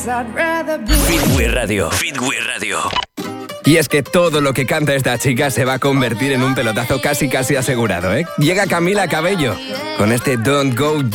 Fitwi Radio. Fitwi Radio. Y es que todo lo que canta esta chica se va a convertir en un pelotazo casi asegurado, ¿eh? Llega Camila Cabello con este Don't Go